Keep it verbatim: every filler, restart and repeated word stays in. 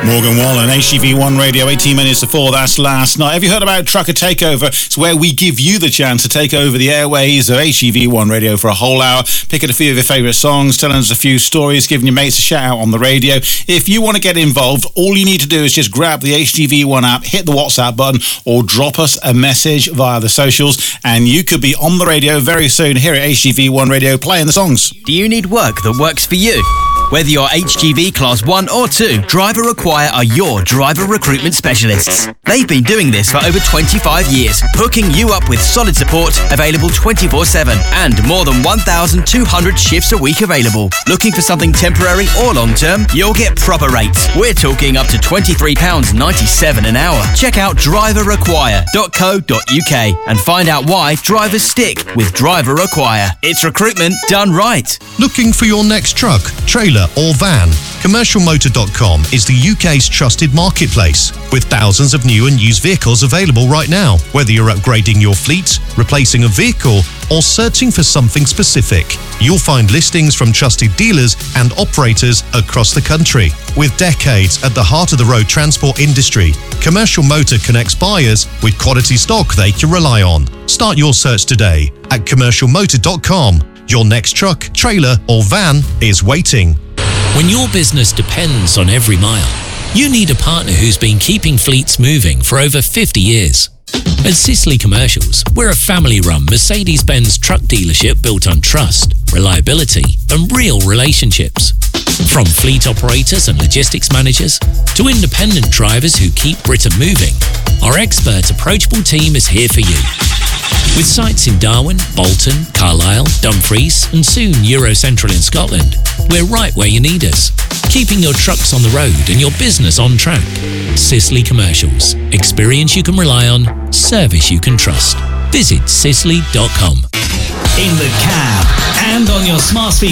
Morgan Wallen, H G V one Radio, eighteen minutes to four, that's last night. Have you heard about Trucker Takeover? It's where we give you the chance to take over the airways of H G V one Radio for a whole hour, picking a few of your favourite songs, telling us a few stories, giving your mates a shout out on the radio. If you want to get involved, all you need to do is just grab the H G V one app, hit the WhatsApp button, or drop us a message via the socials, and you could be on the radio very soon here at H G V one Radio playing the songs. Do you need work that works for you? Whether you're H G V Class one or two, Driver Require are your driver recruitment specialists. They've been doing this for over twenty-five years, hooking you up with solid support, available twenty-four seven, and more than one thousand two hundred shifts a week available. Looking for something temporary or long-term? You'll get proper rates. We're talking up to twenty-three pounds ninety-seven an hour. Check out driver require dot co dot uk and find out why drivers stick with Driver Require. It's recruitment done right. Looking for your next truck, trailer or van? commercial motor dot com is the U K's trusted marketplace, with thousands of new and used vehicles available right now. Whether you're upgrading your fleet, replacing a vehicle, or searching for something specific, you'll find listings from trusted dealers and operators across the country. With decades at the heart of the road transport industry, Commercial Motor connects buyers with quality stock they can rely on. Start your search today at commercial motor dot com. Your next truck, trailer or van is waiting. When your business depends on every mile, you need a partner who's been keeping fleets moving for over fifty years. At Sisley Commercials, we're a family-run Mercedes-Benz truck dealership built on trust, reliability and real relationships. From fleet operators and logistics managers to independent drivers who keep Britain moving, our expert, approachable team is here for you. With sites in Darwin, Bolton, Carlisle, Dumfries and soon Eurocentral in Scotland, we're right where you need us, keeping your trucks on the road and your business on track. Sisley Commercials. Experience you can rely on, service you can trust. Visit sisley dot com. In the cab and on your smart speaker.